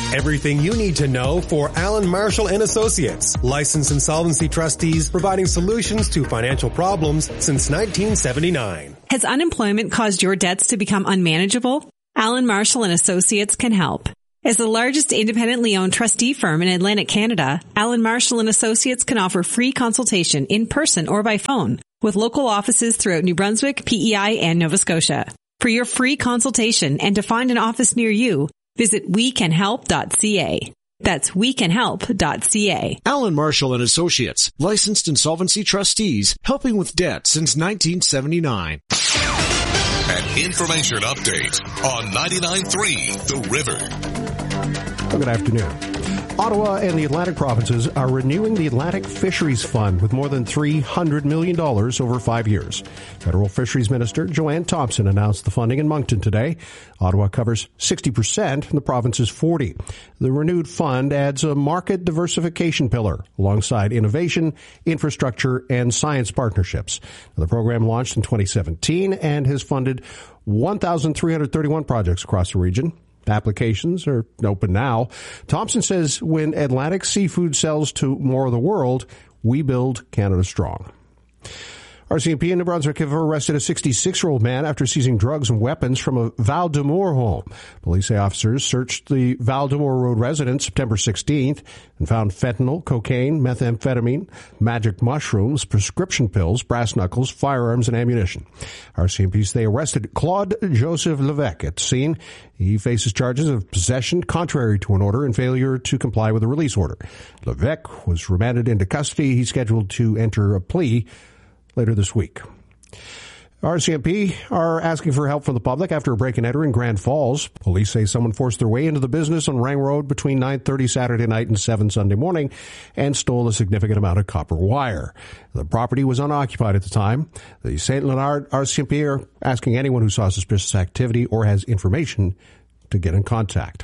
Everything you need to know for Allen Marshall and Associates, licensed insolvency trustees providing solutions to financial problems since 1979. Has unemployment caused your debts to become unmanageable? Allen Marshall and Associates can help. As the largest independently owned trustee firm in Atlantic Canada, Allen Marshall and Associates can offer free consultation in person or by phone with local offices throughout New Brunswick, PEI, and Nova Scotia. For your free consultation and to find an office near you, visit wecanhelp.ca. That's wecanhelp.ca. Allen Marshall and Associates, licensed insolvency trustees, helping with debt since 1979. An information update on 99.3 The River. Well, good afternoon. Ottawa and the Atlantic provinces are renewing the Atlantic Fisheries Fund with more than $300 million over 5 years. Federal Fisheries Minister Joanne Thompson announced the funding in Moncton today. Ottawa covers 60% and the province is 40%. The renewed fund adds a market diversification pillar alongside innovation, infrastructure, and science partnerships. The program launched in 2017 and has funded 1,331 projects across the region. Applications are open now. Thompson says when Atlantic seafood sells to more of the world, we build Canada strong. RCMP in New Brunswick have arrested a 66-year-old man after seizing drugs and weapons from a Val-d'Amour home. Police say officers searched the Val-d'Amour Road residence September 16th and found fentanyl, cocaine, methamphetamine, magic mushrooms, prescription pills, brass knuckles, firearms, and ammunition. RCMP say they arrested Claude Joseph Levesque at the scene. He faces charges of possession contrary to an order and failure to comply with a release order. Levesque was remanded into custody. He's scheduled to enter a plea later this week. RCMP are asking for help from the public after a break-and-enter in Grand Falls. Police say someone forced their way into the business on Rang Road between 9:30 Saturday night and 7 Sunday morning and stole a significant amount of copper wire. The property was unoccupied at the time. The St. Leonard RCMP are asking anyone who saw suspicious activity or has information to get in contact.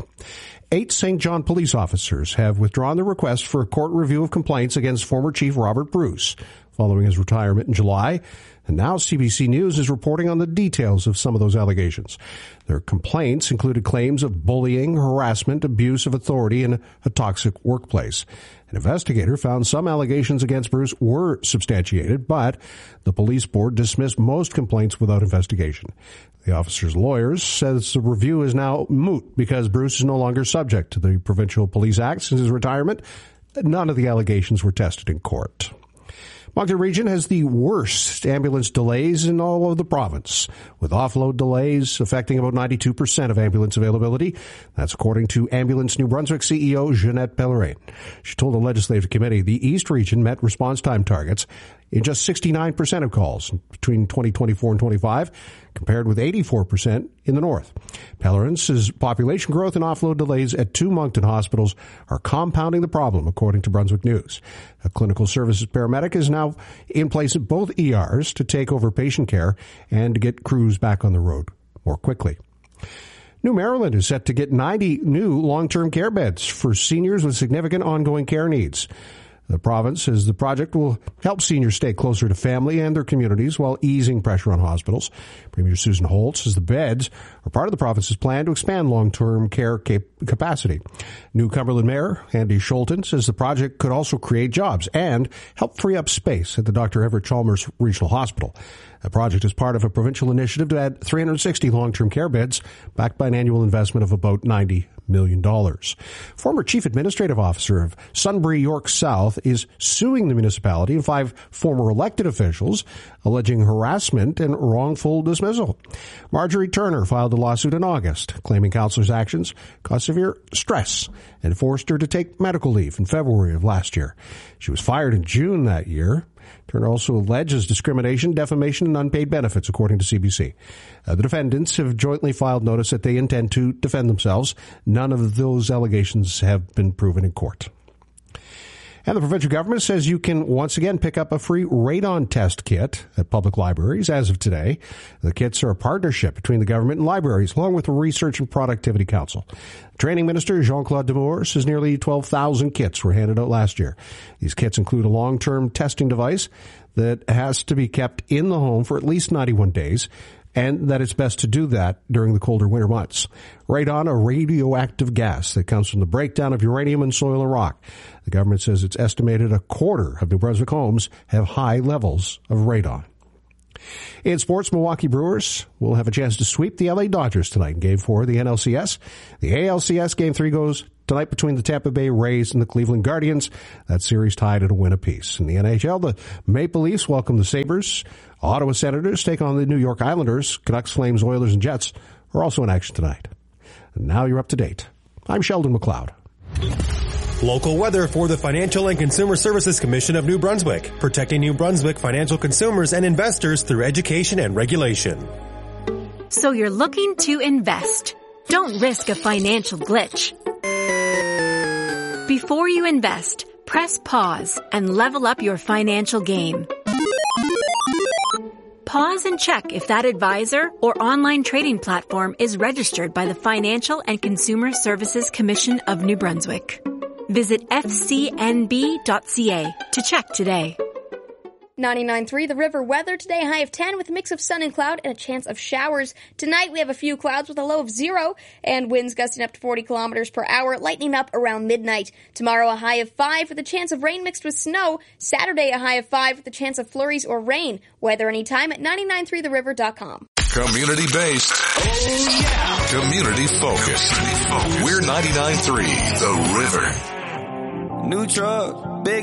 8 St. John police officers have withdrawn their request for a court review of complaints against former Chief Robert Bruce following his retirement in July. And now CBC News is reporting on the details of some of those allegations. Their complaints included claims of bullying, harassment, abuse of authority, and a toxic workplace. An investigator found some allegations against Bruce were substantiated, but the police board dismissed most complaints without investigation. The officer's lawyers says the review is now moot because Bruce is no longer subject to the Provincial Police Act since his retirement. None of the allegations were tested in court. Moncton Region has the worst ambulance delays in all of the province, with offload delays affecting about 92% of ambulance availability. That's according to Ambulance New Brunswick CEO Jeanette Pellerin. She told the Legislative Committee the East Region met response time targets in just 69% of calls between 2024 and 25, compared with 84% in the North. Pellerin says population growth and offload delays at 2 Moncton hospitals are compounding the problem, according to Brunswick News. A clinical services paramedic is now in place at both ERs to take over patient care and to get crews back on the road more quickly. New Maryland is set to get 90 new long-term care beds for seniors with significant ongoing care needs. The province says the project will help seniors stay closer to family and their communities while easing pressure on hospitals. Premier Susan Holt says the beds are part of the province's plan to expand long-term care capacity. New Cumberland Mayor Andy Scholten says the project could also create jobs and help free up space at the Dr. Everett Chalmers Regional Hospital. The project is part of a provincial initiative to add 360 long-term care beds, backed by an annual investment of about $90 million. Former Chief Administrative Officer of Sunbury York South is suing the municipality and 5 former elected officials, alleging harassment and wrongful dismissal. Marjorie Turner filed a lawsuit in August, claiming councillors' actions caused severe stress and forced her to take medical leave in February of last year. She was fired in June that year. Turner also alleges discrimination, defamation, and unpaid benefits, according to CBC. The defendants have jointly filed notice that they intend to defend themselves. None of those allegations have been proven in court. And the provincial government says you can once again pick up a free radon test kit at public libraries as of today. The kits are a partnership between the government and libraries, along with the Research and Productivity Council. Training Minister Jean-Claude Demore says nearly 12,000 kits were handed out last year. These kits include a long-term testing device that has to be kept in the home for at least 91 days, and that it's best to do that during the colder winter months. Radon, a radioactive gas that comes from the breakdown of uranium in soil and rock. The government says it's estimated a quarter of New Brunswick homes have high levels of radon. In sports, Milwaukee Brewers will have a chance to sweep the LA Dodgers tonight in Game 4 of the NLCS. The ALCS Game 3 goes tonight between the Tampa Bay Rays and the Cleveland Guardians. That series tied at a win apiece. In the NHL, the Maple Leafs welcome the Sabres. Ottawa Senators take on the New York Islanders. Canucks, Flames, Oilers, and Jets are also in action tonight. And now you're up to date. I'm Sheldon McLeod. Local weather for the Financial and Consumer Services Commission of New Brunswick, protecting New Brunswick financial consumers and investors through education and regulation. So you're looking to invest. Don't risk a financial glitch. Before you invest, press pause and level up your financial game. Pause and check if that advisor or online trading platform is registered by the Financial and Consumer Services Commission of New Brunswick. Visit fcnb.ca to check today. 99.3 The River weather today, high of 10 with a mix of sun and cloud and a chance of showers. Tonight we have a few clouds with a low of 0 and winds gusting up to 40 kilometers per hour, lightning up around midnight. Tomorrow a high of 5 with a chance of rain mixed with snow. Saturday a high of 5 with a chance of flurries or rain. Weather anytime at 993theriver.com. Community based. Oh yeah. Community focused. We're 99.3 The River. New truck, big